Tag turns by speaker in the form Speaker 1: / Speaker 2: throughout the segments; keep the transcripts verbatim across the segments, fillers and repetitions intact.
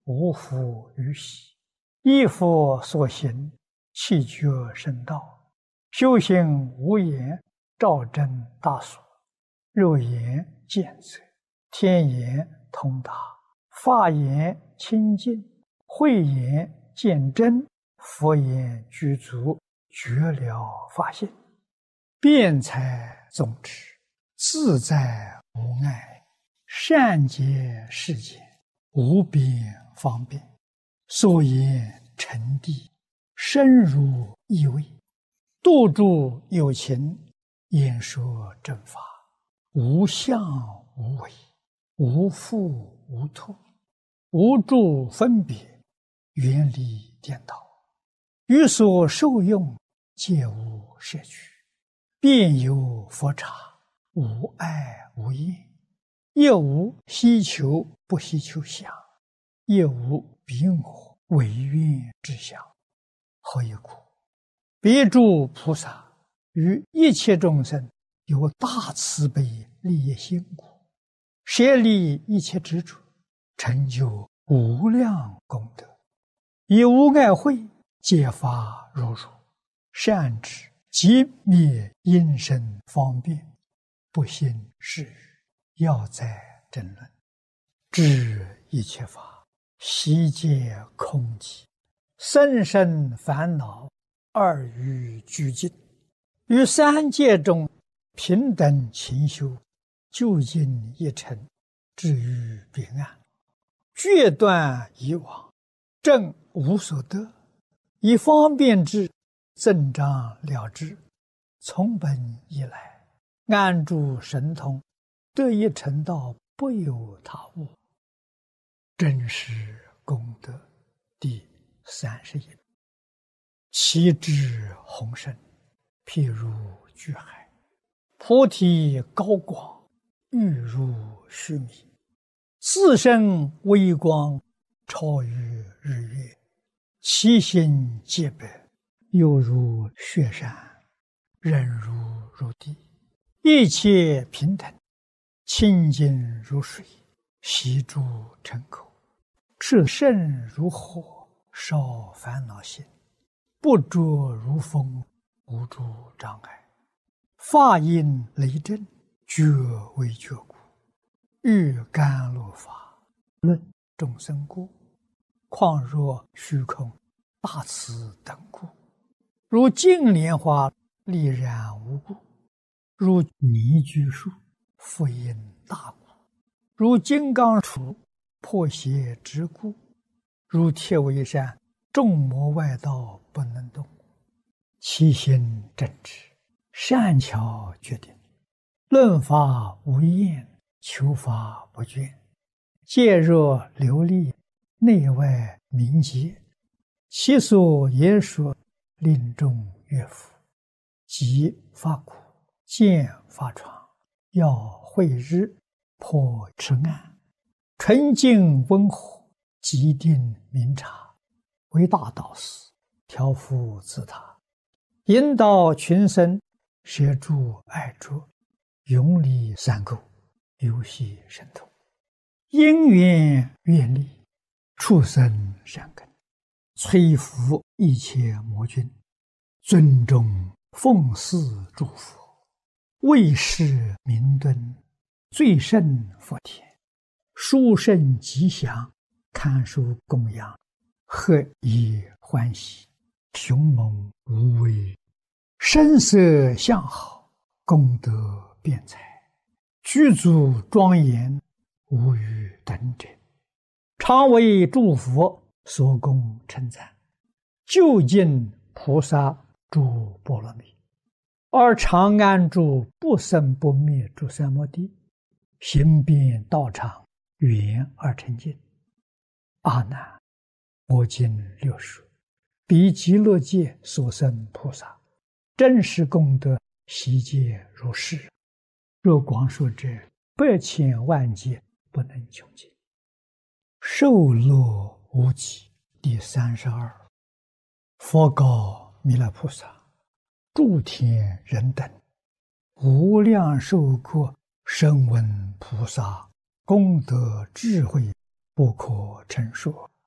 Speaker 1: 无复于喜，依佛所行，气觉深道，修行无言，照真大所，肉眼见色，天眼通达，法眼清净，慧眼见真，佛眼具足，觉了法性，辩才总持，自在无碍，善解世间，无边方便，所言成谛，深入意味，度诸有情，演说正法，无相无为，无复无脱，无诸分别，远离颠倒，于所受用，皆无摄取，遍有佛刹，无碍无厌，也无希求不希求相，也无彼我唯愿之相。何以故？别诸菩萨于一切众生有大慈悲利益心故，舍离一切执着，成就无量功德，以无碍慧揭发如如，善知即灭因身方便，不信是语，要在争论，知一切法悉皆空寂，生生烦恼二欲俱尽，于三界中平等勤修，究竟一尘，至于彼岸，决断以往，正无所得，以方便之，增长了之，从本以来，安住神通，得以成道，不有他物。真实功德第三十一。其智宏深，譬如巨海，菩提高广，欲如须弥，自身微光，超于日月，其心洁白，犹如雪山，忍如如地，一切平等，清净如水，悉诸尘口，炽盛如火，烧烦恼心，不着如风，无诸障碍，法音雷震，觉为觉故，欲甘露法，论众生故，况若虚空大慈等故，如净莲花丽然无故，如泥居树复因大故，如金刚杵破邪之故，如铁围山众魔外道不能动，其心正直，善巧决定，论法无厌，求法不倦，戒若流利，内外明洁，其所言说，令众悦服，即发苦，见发疮，要慧日，破痴暗，纯净温和，极定明察，为大导师，调伏自他，引导群生，摄诸爱着，永离三垢，游戏神通，因缘愿力，畜生善根，摧伏一切魔君，尊重奉祀诸佛，为世明敦，最胜佛田，殊胜吉祥，堪受供养，何以欢喜，雄猛无畏，声色相好，功德辩才，具足庄严，无与等者，常为诸佛所供称赞，究竟菩萨诸波罗蜜，而常安住不生不灭诸三摩地，行遍道场，圆而成净。阿难，我今六说，彼极乐界所生菩萨，真实功德悉皆如是。若广说者，百千万劫不能穷尽。受乐无极第三十二。佛告弥勒菩萨：诸天人等，无量寿国声闻菩萨功德智慧不可称说。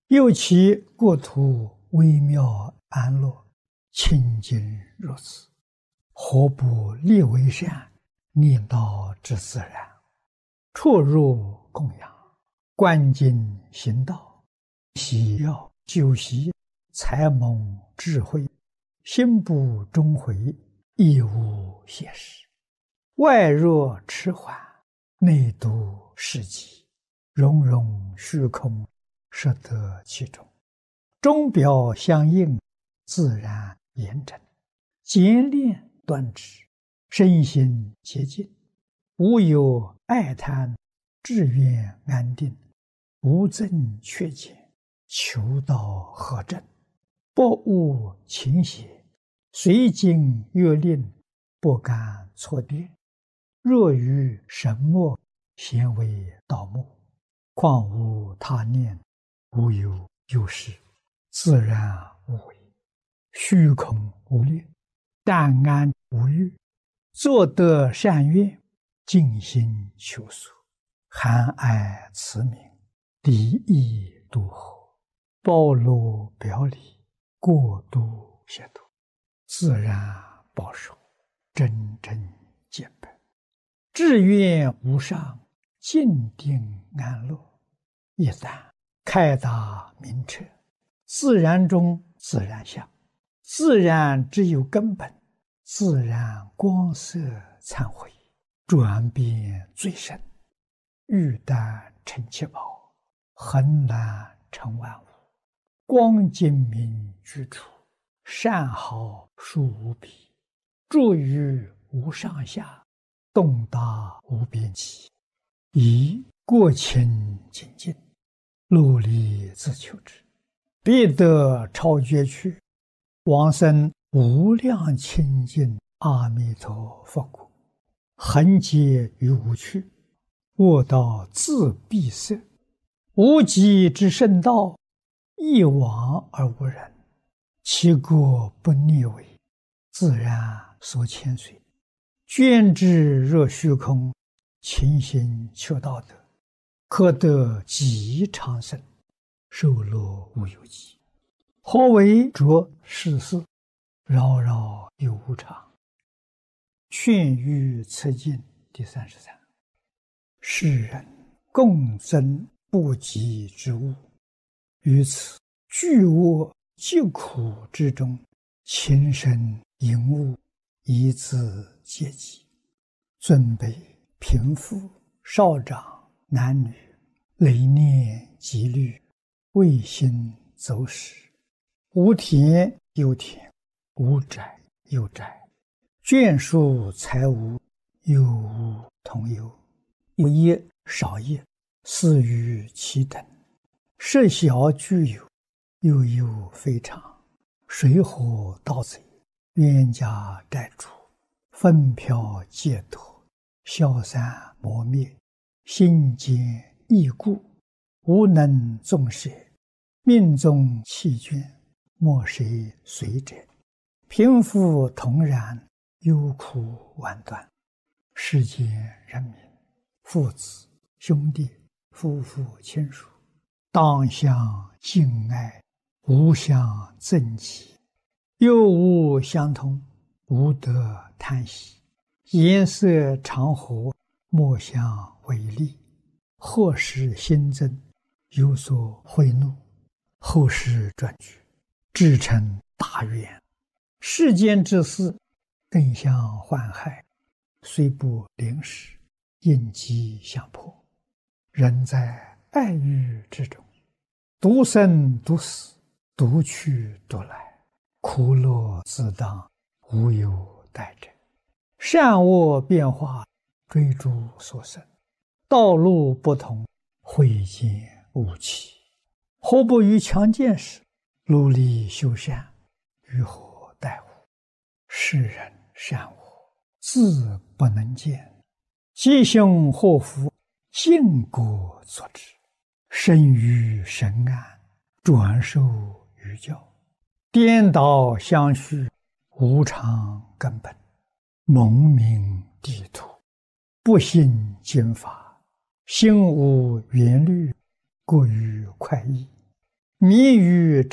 Speaker 1: 又其国土微妙安乐，清净如此，何不立为善，逆道之自然？出入供养，观经行道，喜要修习，才蒙智慧，心不终回，亦无邪事。外若迟缓，内度世极，融融虚空，摄得其中。钟表相应，自然严整，简练端直，身心洁净，无有爱贪，志愿安定，无增缺减，求道合正，不误情邪，随经越令，不敢错颠。若于神默，咸为道目，况无他念，无有有事，自然无为，虚空无念，淡安无欲，作得善愿，尽心求索，含爱慈悯，离意度合，包罗表里，过度协度，自然保守，真正见本，志愿无上，静定安乐。一旦开达明彻，自然中自然相，自然只有根本，自然光色忏悔，转变最深，玉丹成七宝，恒然成万物，光精明居处，善好殊无比，住于无上下，洞达无边际，以过清净净，努力自求之，必得超绝去，往生无量清净阿弥陀佛国，恒劫于无趣，卧道自闭塞，无极之圣道，一往而无人，其国不逆违，自然所牵随，捐之若虚空，勤行求道德，可得极长生，寿乐无有极。何为着世事，扰扰有无常？劝喻此经第三十三。世人共增不及之物，于此巨恶疾苦之中，情深淫恶，以自阶级，尊卑贫富少长男女，累念积虑，未心走失，无田有田，无宅有宅，眷属财物，有无同有，有业少业，似于其等，设小具有，又有非常，水火盗贼，冤家债主，纷飘解脱，消散磨灭，心坚易故，无能纵舍，命中弃眷，莫谁随者，贫富同然，忧苦万端。世间人民，父子兄弟，夫妇亲属，当相敬爱，无相憎忌，又无相同，无得贪喜，颜色常和，莫相违逆，或使新增，有所贿赂，后世转举，至成大愿。世间之事，更相患害，虽不临时，应机相迫。人在爱欲之中，独生独死，独去独来，苦乐自当，无有待者。善恶变化，追逐所生，道路不同，慧见无期。何不于强健时，努力修善，于何待乎？世人善恶，自不能见，吉凶祸福，尽果作之。生于神安，转受于教，颠倒相续，无常根本，蒙名地土，不信经法，心无缘虑，过于快意， 迷于